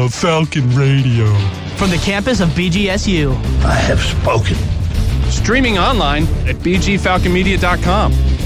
of Falcon Radio. From the campus of BGSU. I have spoken. Streaming online at bgfalconmedia.com.